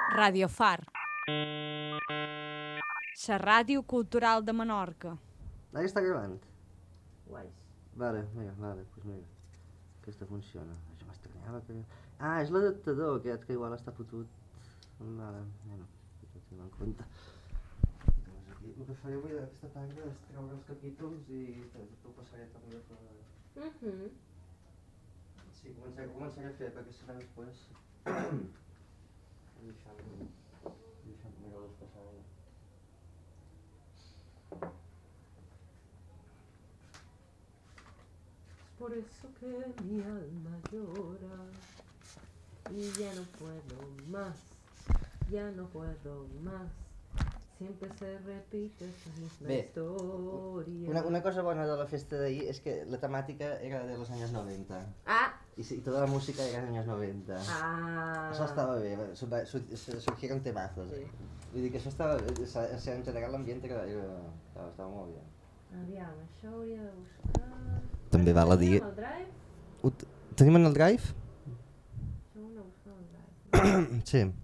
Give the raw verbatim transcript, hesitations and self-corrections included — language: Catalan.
Radio Far. La ràdio cultural de Menorca. Ahí està gravant. Guais. Vale, mira, vale, pues mira. Aquesta funciona. Això m'estranyava que... Ah, és l'adaptador aquest, que igual està fotut. Vale, bueno, ho tinc en compte. Doncs aquí, el que faré avui aquesta tarda és treure els capítols i t'ho passaré també per... Mhm. Sí, començaré, començaré a fer, perquè serà després... Deixa'm, deixa'm mirar-los passar. Por eso que mi alma llora y ya no puedo más, ya no puedo más. Siempre se repite esa misma Bé, historia. Una, una cosa bona de la festa d'ahir és que la temàtica era de los años noventa. Ah, Y, sí, y toda la música era de los años noventa. ah. Eso estaba bien, su- su- su- surgieron temazos. Sí. Vull dir que això estava, o sigui, en general l'ambient era, era, estava, estava molt bé. Aviam, això hauria de buscar... També val a dir- Tenim el drive? Ho t- tenim en el drive? Això ho hem de buscar en el drive. Sí.